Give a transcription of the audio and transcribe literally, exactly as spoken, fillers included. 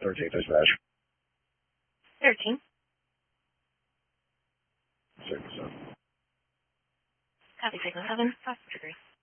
thirteen, dispatch. thirteen. Signal seven. Copy, signal seven. Passenger three.